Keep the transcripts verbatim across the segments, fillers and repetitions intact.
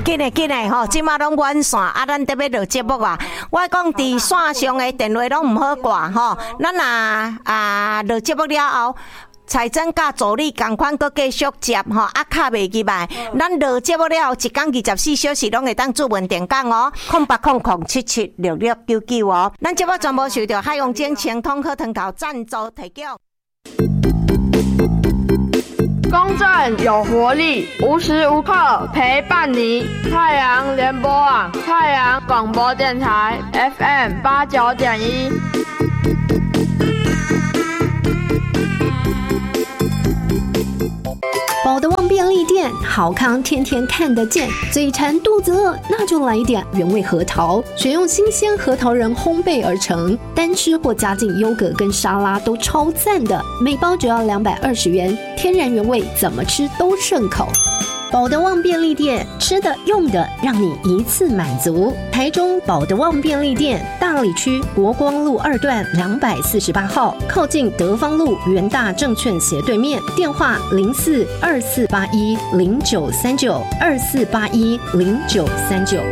紧来紧来吼，即马拢远线啊，咱得要落节目啊。我讲伫线上的电话拢唔好挂吼，咱啊啊落节目了后。财政甲助理同款，搁继续接吼，啊卡袂入来。咱落节目了后，一天二十四小时拢会当做文电讲哦，空八空空七七六六九九哦。咱节目全部受到海洋精清通喝藤桃赞助提供。 公正有活力，无时无刻陪伴你。太阳联播网，太阳广播电台 F M 八九点一。 宝德旺便利店，好康天天看得见。嘴馋肚子饿，那就来一点原味核桃，选用新鲜核桃仁烘焙而成，单吃或加进优格跟沙拉都超赞的。每包只要两百二十元，天然原味，怎么吃都顺口。宝德旺便利店，吃的用的让你一次满足。台中宝德旺便利店，大里区国光路二段两百四十八号，靠近德芳路元大证券斜对面。电话零四二四八一零九三九二四八一零九三九。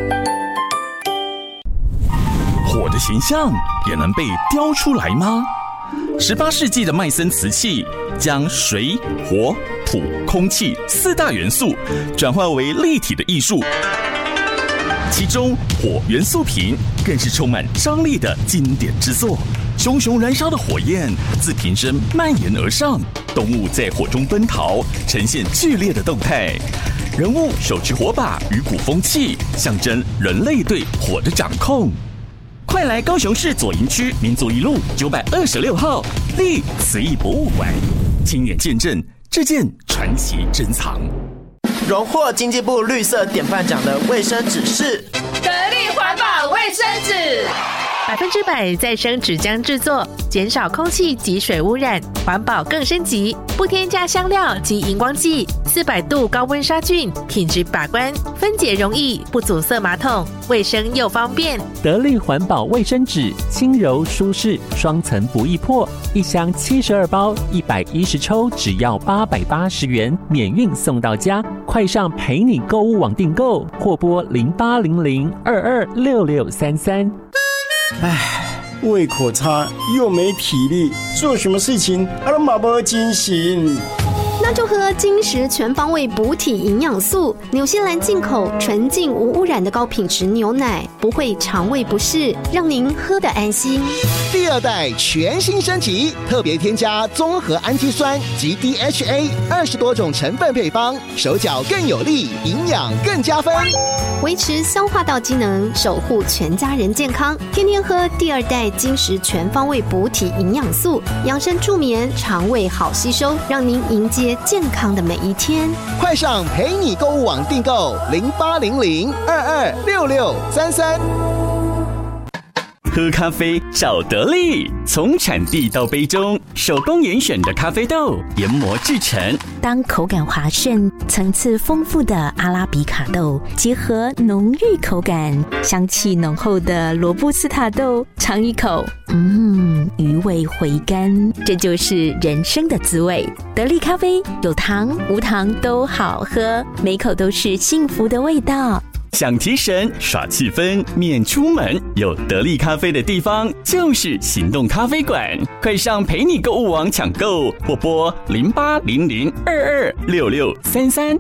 火的形象也能被雕出来吗？十八世纪的麦森瓷器将水、火、土、空气四大元素转化为立体的艺术，其中火元素瓶更是充满张力的经典之作。熊熊燃烧的火焰自瓶身蔓延而上，动物在火中奔逃，呈现剧烈的动态。人物手持火把与鼓风器，象征人类对火的掌控。快来高雄市左营区民族一路九百二十六号立慈义博物馆，亲眼见证这件传奇珍藏。 荣获经济部绿色典范奖的卫生纸是得力环保卫生纸， 百分之百再生纸浆制作，减少空气及水污染，环保更升级，不添加香料及荧光剂，四百度高温杀菌，品质把关，分解容易，不阻塞马桶，卫生又方便。 得力环保卫生纸，轻柔舒适，双层不易破，一箱七十二包，一百一十抽，只要八百八十元，免运送到家。快上陪你购物网订购，或拨零八零零二二六六三三。 唉，胃口差又没体力，做什么事情啊都没精神。 那就喝金石全方位补体营养素，纽西兰进口纯净无污染的高品质牛奶，不会肠胃不适，让您喝得安心。 第二代全新升级，特别添加综合氨基酸及 D H A 二十多种成分配方，手脚更有力，营养更加分， 维持消化道机能，守护全家人健康。天天喝第二代金石全方位补体营养素，养生助眠，肠胃好吸收，让您迎接健康的每一天。 快上陪你购物网订购零八零零二二六六三三。 喝咖啡找得力，从产地到杯中，手工严选的咖啡豆研磨制成。 当口感滑顺、层次丰富的阿拉比卡豆结合浓郁口感、香气浓厚的罗布斯塔豆，尝一口，嗯，余味回甘，这就是人生的滋味。得力咖啡有糖无糖都好喝，每口都是幸福的味道。 想提神耍气氛免出门，有得力咖啡的地方就是行动咖啡馆。快上陪你购物网抢购，或拨零八零零二二六六三三。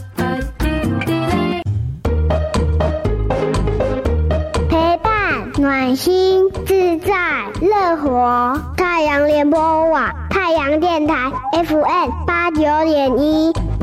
陪伴暖心自在乐活，太阳联播网太阳电台 F M 八九点一。